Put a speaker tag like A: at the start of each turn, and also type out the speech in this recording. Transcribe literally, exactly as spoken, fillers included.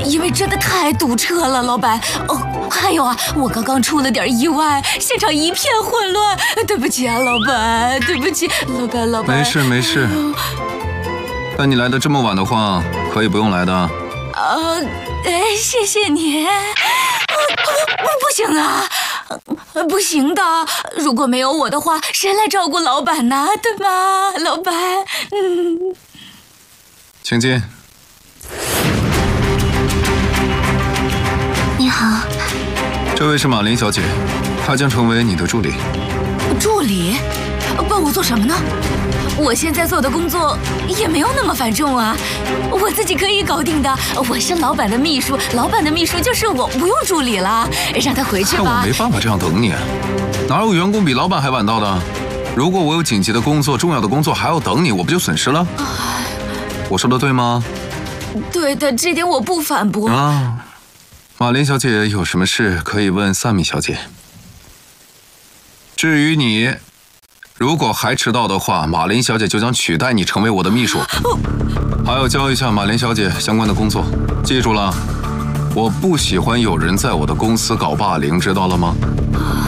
A: 因为真的太堵车了，老板。哦，还有啊，我刚刚出了点意外，现场一片混乱，对不起啊，老板，对不起，老板，老板。
B: 没事没事。但你来的这么晚的话，可以不用来的。
A: 呃，哎，谢谢你。不行啊，不行的。如果没有我的话，谁来照顾老板呢？对吗，老板？嗯。
B: 请进。
A: 你好。
B: 这位是马林小姐，她将成为你的助理。
A: 助理？帮我做什么呢？我现在做的工作也没有那么繁重啊，我自己可以搞定的。我是老板的秘书，老板的秘书就是我，不用助理了，让他回去吧。
B: 但我没办法这样等你，哪有员工比老板还晚到的？如果我有紧急的工作、重要的工作还要等你，我不就损失了？我说的对吗？
A: 对的，这点我不反驳。
B: 啊，马林小姐有什么事可以问萨米小姐。至于你，如果还迟到的话，马林小姐就将取代你成为我的秘书，还要教一下马林小姐相关的工作。记住了，我不喜欢有人在我的公司搞霸凌，知道了吗？